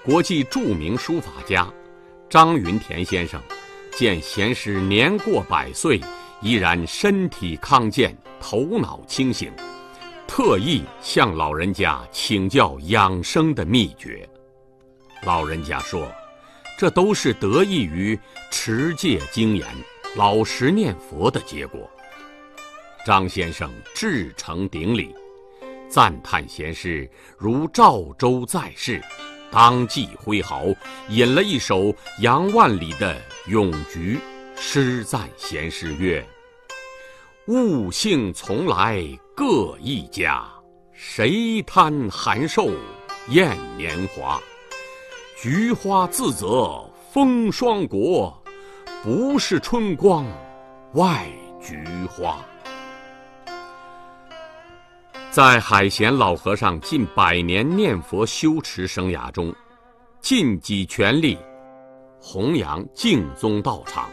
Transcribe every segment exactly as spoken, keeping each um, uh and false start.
国际著名书法家张云田先生见贤师年过百岁，依然身体康健，头脑清醒，特意向老人家请教养生的秘诀。老人家说，这都是得益于持戒精严、老实念佛的结果。张先生至诚顶礼，赞叹贤师如赵州在世，当即挥毫，引了一首杨万里的《咏菊》，诗赞贤师曰：物性从来各一家，谁贪寒瘦厌年华？菊花自则风霜国，不是春光外菊花。在海贤老和尚近百年念佛修持生涯中，尽己全力弘扬净宗道场，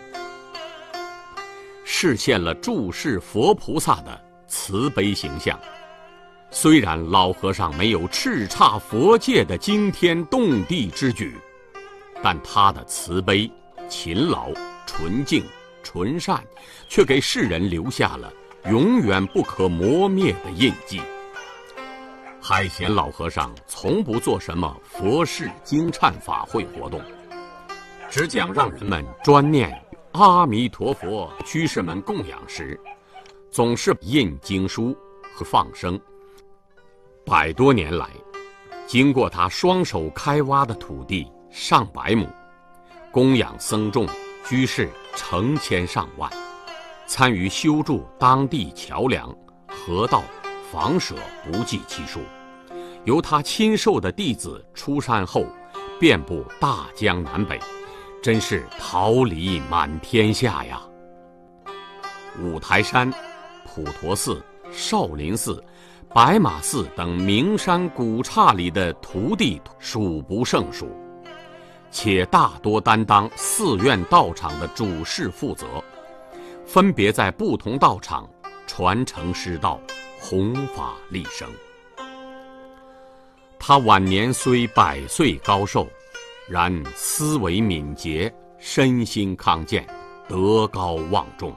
实现了注释佛菩萨的慈悲形象。虽然老和尚没有叱咤佛界的惊天动地之举，但他的慈悲、勤劳、纯净、纯善，却给世人留下了永远不可磨灭的印记。海贤老和尚从不做什么佛事经忏法会活动，只讲让人们专念阿弥陀佛。居士们供养时，总是印经书和放生。百多年来，经过他双手开挖的土地上百亩，供养僧众居士成千上万，参与修筑当地桥梁、河道、房舍不计其数。由他亲授的弟子出山后，遍布大江南北，真是桃李满天下呀！五台山、普陀寺、少林寺、白马寺等名山古刹里的徒弟数不胜数，且大多担当寺院道场的主事负责，分别在不同道场传承师道，弘法利生。他晚年虽百岁高寿，然思维敏捷，身心康健，德高望重。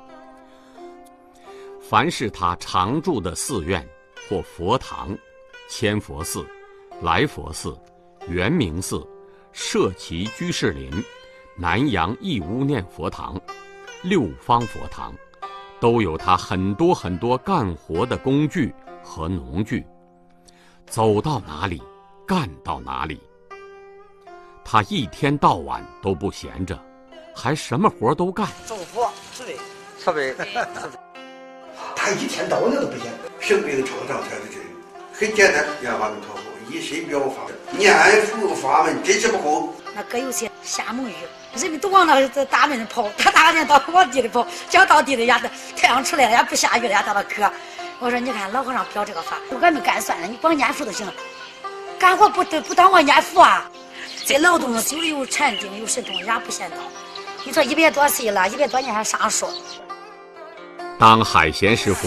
凡是他常住的寺院或佛堂，千佛寺、来佛寺、圆明寺、社稷居士林、南阳义乌念佛堂、六方佛堂，都有他很多很多干活的工具和农具，走到哪里干到哪里。他一天到晚都不闲着，还什么活都干。 种活、植被、设备。 他一天到晚都不闲，生病创伤才是这个，很简单，念阿弥陀佛，一心表法，念佛法门真是不空。 那搁有些瞎蒙语，人们都往那这大门跑，他大人到往地里跑，脚到地里呀，太阳出来了也不下雨了呀，到那渴。我说你看老和尚表这个法，俺们干算了，你光念佛就行了，干活不不当我念佛啊。这劳动就有禅定，有神通，也不嫌道。你说一百多岁了，一百多年还上树。 当海贤师傅